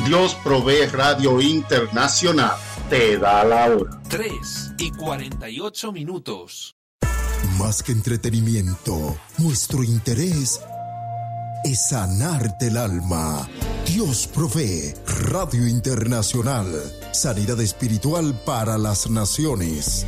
Dios Provee Radio Internacional te da la hora. 3:48. Más que entretenimiento, nuestro interés es sanarte el alma. Dios Provee Radio Internacional. Sanidad espiritual para las naciones.